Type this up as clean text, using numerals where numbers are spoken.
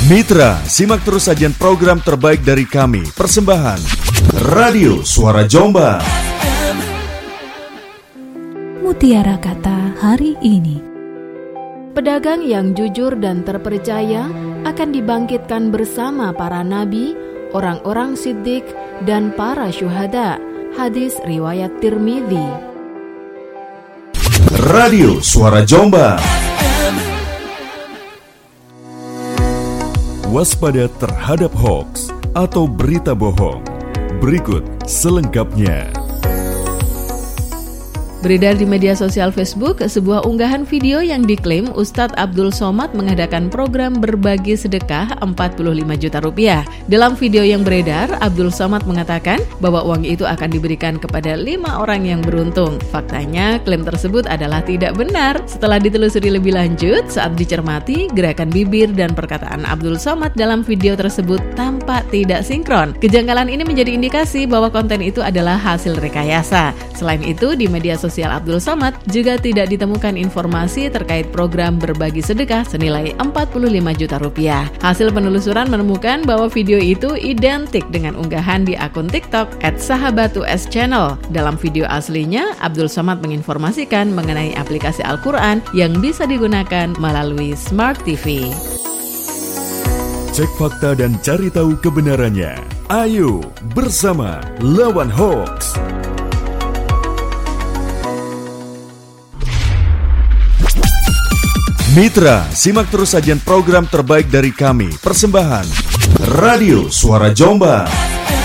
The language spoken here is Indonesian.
Mitra, simak terus sajian program terbaik dari kami. Persembahan Radio Suara Jombang. Mutiara kata hari ini. Pedagang yang jujur dan terpercaya akan dibangkitkan bersama para nabi, orang-orang siddiq, dan para syuhada. Hadis riwayat Tirmidzi. Radio Suara Jombang. Waspada terhadap hoaks atau berita bohong. Berikut selengkapnya. Beredar di media sosial Facebook sebuah unggahan video yang diklaim Ustadz Abdul Somad mengadakan program berbagi sedekah 45 juta rupiah. Dalam video yang beredar, Abdul Somad mengatakan bahwa uang itu akan diberikan kepada 5 orang yang beruntung. Faktanya, klaim tersebut adalah tidak benar. Setelah ditelusuri lebih lanjut, saat dicermati, gerakan bibir dan perkataan Abdul Somad dalam video tersebut tampak tidak sinkron. Kejanggalan ini menjadi indikasi bahwa konten itu adalah hasil rekayasa. Selain itu, di media sosial Abdul Somad juga tidak ditemukan informasi terkait program berbagi sedekah senilai 45 juta rupiah. Hasil penelusuran menemukan bahwa video itu identik dengan unggahan di akun TikTok @sahabatuschannel. Dalam video aslinya, Abdul Somad menginformasikan mengenai aplikasi Al-Quran yang bisa digunakan melalui Smart TV. Cek fakta dan cari tahu kebenarannya. Ayo bersama lawan hoax. Mitra, simak terus sajian program terbaik dari kami. Persembahan Radio Suara Jombang.